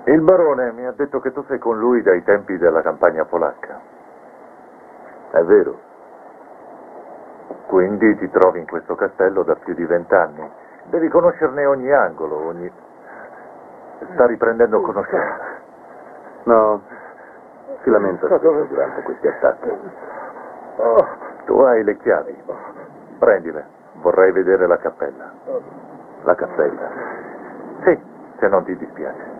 Il barone mi ha detto che tu sei con lui dai tempi della campagna polacca. È vero. Quindi ti trovi in questo castello da più di 20 anni. Devi conoscerne ogni angolo, Sta riprendendo conoscenza. No, si lamenta solo durante questi attacchi. Tu hai le chiavi. Prendile. Vorrei vedere la cappella. La cappella. Sì, se non ti dispiace.